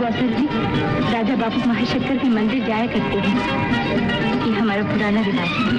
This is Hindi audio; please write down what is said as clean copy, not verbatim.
कौशल जी, राजा बाबू महाशंकर के मंदिर जाया करते हैं। ये हमारा पुराना रिवाज है।